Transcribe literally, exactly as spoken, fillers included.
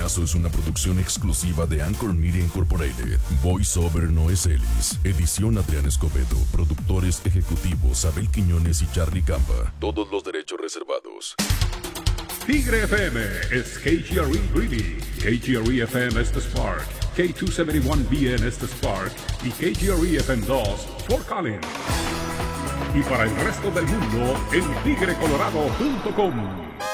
Caso es una producción exclusiva de Anchor Media Incorporated. Voice Over Noé Celis. Edición Adrián Escobedo. Productores ejecutivos Abel Quiñones y Charlie Campa. Todos los derechos reservados. Tigre F M es K G R E Greeley, K G R E F M es The Spark, K doscientos setenta y uno B N es The Spark y K G R E F M dos Fort Collins. Y para el resto del mundo en tigre colorado punto com.